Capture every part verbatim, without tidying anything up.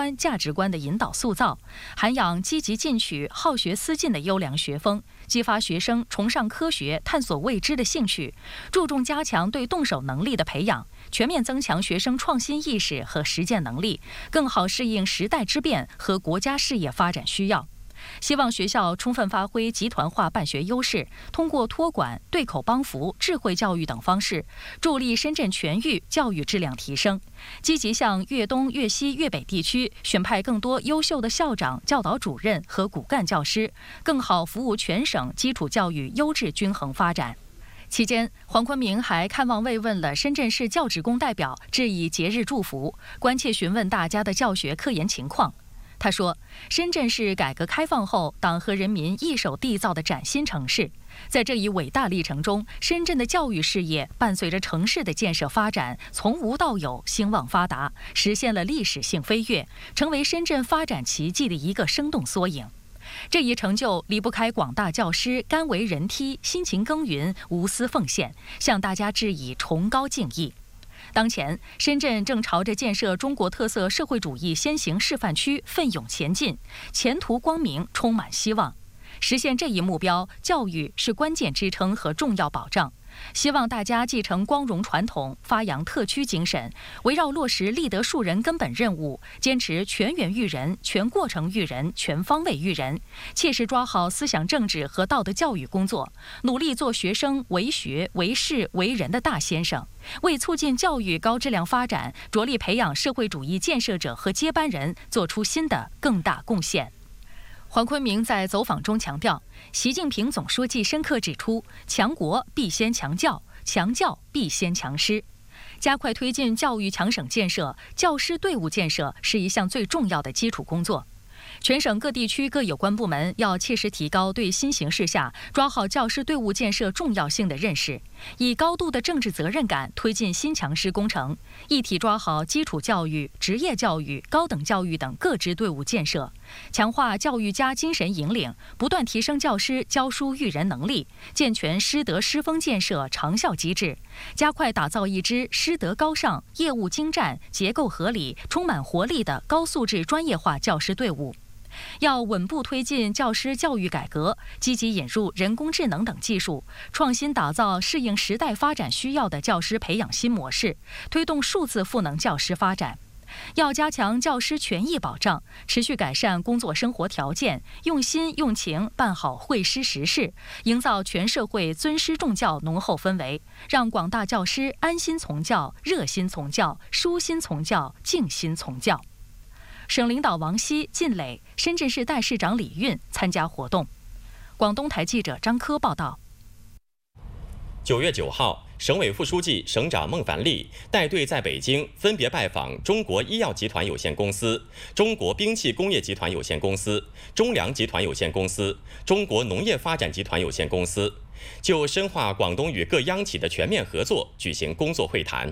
观、价值观的引导塑造，涵养积极进取、好学思进的优良学风，激发学生崇尚科学、探索未知的兴趣，注重加强对动手能力的培养，全面增强学生创新意识和实践能力，更好适应时代之变和国家事业发展需要。希望学校充分发挥集团化办学优势，通过托管、对口帮扶、智慧教育等方式，助力深圳全域教育质量提升。积极向粤东、粤西、粤北地区选派更多优秀的校长、教导主任和骨干教师，更好服务全省基础教育优质均衡发展。期间，黄坤明还看望慰问了深圳市教职工代表，致以节日祝福，关切询问大家的教学科研情况。他说，深圳是改革开放后党和人民一手缔造的崭新城市，在这一伟大历程中，深圳的教育事业伴随着城市的建设发展，从无到有，兴旺发达，实现了历史性飞跃，成为深圳发展奇迹的一个生动缩影。这一成就离不开广大教师甘为人梯、辛勤耕耘、无私奉献，向大家致以崇高敬意。当前，深圳正朝着建设中国特色社会主义先行示范区奋勇前进，前途光明，充满希望。实现这一目标，教育是关键支撑和重要保障。希望大家继承光荣传统，发扬特区精神，围绕落实立德树人根本任务，坚持全员育人、全过程育人、全方位育人，切实抓好思想政治和道德教育工作，努力做学生为学、为事、为人的大先生，为促进教育高质量发展，着力培养社会主义建设者和接班人，做出新的更大贡献。黄坤明在走访中强调，习近平总书记深刻指出，强国必先强教，强教必先强师。加快推进教育强省建设，教师队伍建设是一项最重要的基础工作。全省各地区各有关部门要切实提高对新形势下抓好教师队伍建设重要性的认识，以高度的政治责任感推进新强师工程，一体抓好基础教育、职业教育、高等教育等各支队伍建设，强化教育家精神引领，不断提升教师教书育人能力，健全师德师风建设长效机制，加快打造一支师德高尚、业务精湛、结构合理、充满活力的高素质专业化教师队伍。要稳步推进教师教育改革，积极引入人工智能等技术，创新打造适应时代发展需要的教师培养新模式，推动数字赋能教师发展。要加强教师权益保障，持续改善工作生活条件，用心用情办好会师实事，营造全社会尊师重教浓厚氛围，让广大教师安心从教、热心从教、舒心从教、静心从教。省领导王希、靳磊、深圳市代市长李运参加活动。广东台记者张科报道。 九月九号，省委副书记、省长孟凡利带队在北京分别拜访中国医药集团有限公司、中国兵器工业集团有限公司、中粮集团有限公司、中国农业发展集团有限公司，就深化广东与各央企的全面合作举行工作会谈。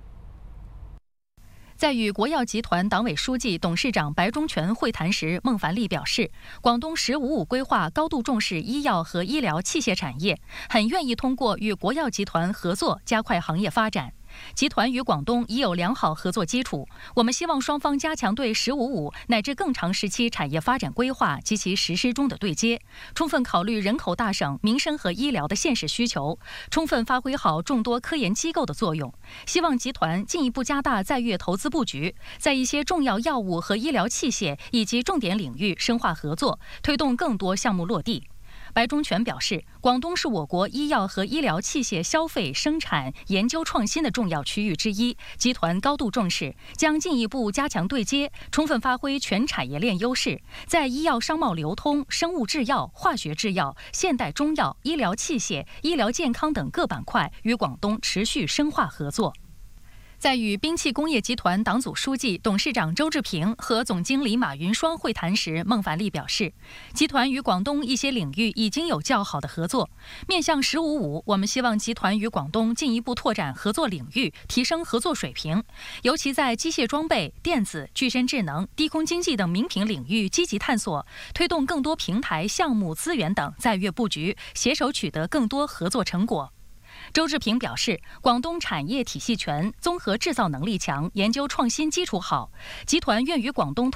在与国药集团党委书记、董事长白忠全会谈时，孟凡利表示，广东“十五五”规划高度重视医药和医疗器械产业，很愿意通过与国药集团合作加快行业发展。集团与广东已有良好合作基础，我们希望双方加强对“十五五”乃至更长时期产业发展规划及其实施中的对接，充分考虑人口大省民生和医疗的现实需求，充分发挥好众多科研机构的作用。希望集团进一步加大在粤投资布局，在一些重要药物和医疗器械以及重点领域深化合作，推动更多项目落地。白忠全表示，广东是我国医药和医疗器械消费、生产、研究创新的重要区域之一，集团高度重视，将进一步加强对接，充分发挥全产业链优势，在医药商贸流通、生物制药、化学制药、现代中药、医疗器械、医疗健康等各板块与广东持续深化合作。在与兵器工业集团党组书记、董事长周志平和总经理马云双会谈时，孟凡利表示，集团与广东一些领域已经有较好的合作。面向“十五五”，我们希望集团与广东进一步拓展合作领域，提升合作水平，尤其在机械装备、电子、具身智能、低空经济等名品领域积极探索，推动更多平台、项目、资源等在粤布局，携手取得更多合作成果。周志平表示，广东产业体系全，综合制造能力强，研究创新基础好，集团愿与广东